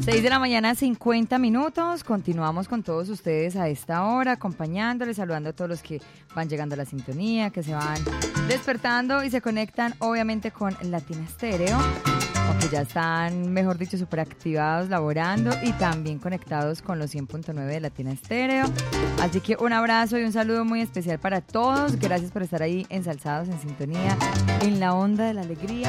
6 de la mañana, 50 minutos. Continuamos con todos ustedes a esta hora, acompañándoles, saludando a todos los que van llegando a la sintonía, que se van despertando y se conectan, obviamente, con Latina Estéreo, o que ya están, mejor dicho, súper activados, laborando y también conectados con los 100.9 de Latina Estéreo. Así que un abrazo y un saludo muy especial para todos. Gracias por estar ahí ensalzados, en sintonía, en la onda de la alegría.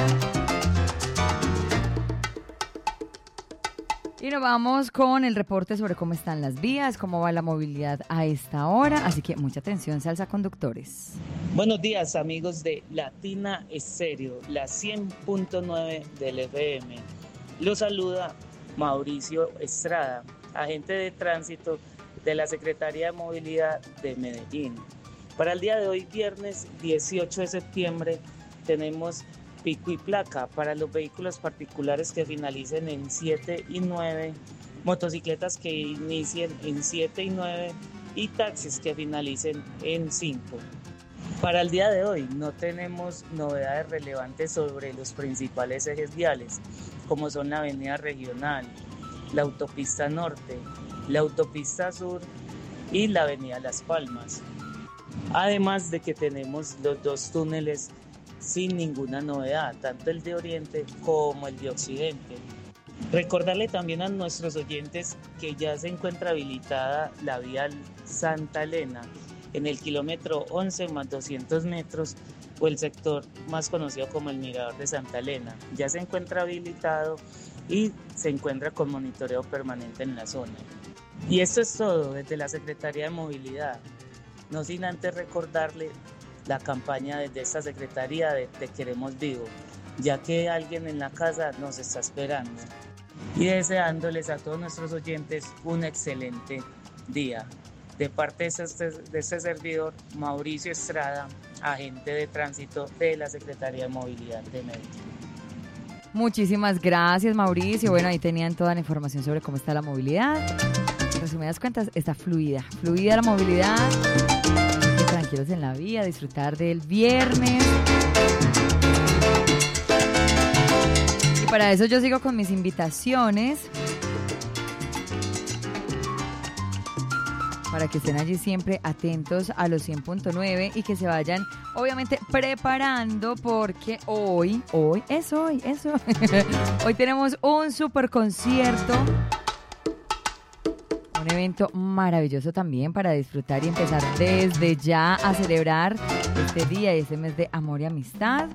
Y nos vamos con el reporte sobre cómo están las vías, cómo va la movilidad a esta hora. Así que mucha atención, salsa conductores. Buenos días, amigos de Latina Estéreo, la 100.9 del FM. Los saluda Mauricio Estrada, agente de tránsito de la Secretaría de Movilidad de Medellín. Para el día de hoy, viernes 18 de septiembre, tenemos pico y placa para los vehículos particulares que finalicen en 7 y 9, motocicletas que inicien en 7 y 9 y taxis que finalicen en 5. Para el día de hoy no tenemos novedades relevantes sobre los principales ejes viales, como son la avenida regional, la autopista norte, la autopista sur y la avenida Las Palmas. Además de que tenemos los dos túneles sin ninguna novedad, tanto el de Oriente como el de Occidente. Recordarle también a nuestros oyentes que ya se encuentra habilitada la vía Santa Elena en el kilómetro 11 más 200 metros, o el sector más conocido como el Mirador de Santa Elena. Ya se encuentra habilitado y se encuentra con monitoreo permanente en la zona. Y esto es todo desde la Secretaría de Movilidad, no sin antes recordarle la campaña desde esta Secretaría de Te Queremos Vivo, ya que alguien en la casa nos está esperando. Y deseándoles a todos nuestros oyentes un excelente día. De parte de este servidor, Mauricio Estrada, agente de tránsito de la Secretaría de Movilidad de Medellín. Muchísimas gracias, Mauricio. Bueno, ahí tenían toda la información sobre cómo está la movilidad. En resumidas cuentas, está fluida la movilidad. Tranquilos en la vía, disfrutar del viernes. Y para eso yo sigo con mis invitaciones, para que estén allí siempre atentos a los 100.9 y que se vayan obviamente preparando, porque hoy es hoy. Hoy tenemos un super concierto. Un evento maravilloso también para disfrutar y empezar desde ya a celebrar este día y este mes de amor y amistad.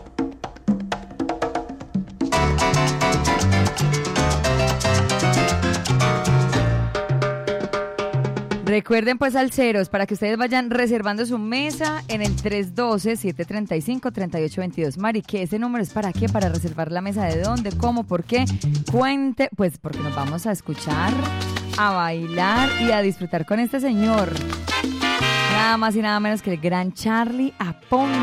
Recuerden, pues, salseros, para que ustedes vayan reservando su mesa en el 312-735-3822. Mari, ¿qué ese número es para qué? ¿Para reservar la mesa de dónde? ¿Cómo? ¿Por qué? Cuente, pues porque nos vamos a escuchar, a bailar y a disfrutar con este señor. Nada más y nada menos que el gran Charly Aponte.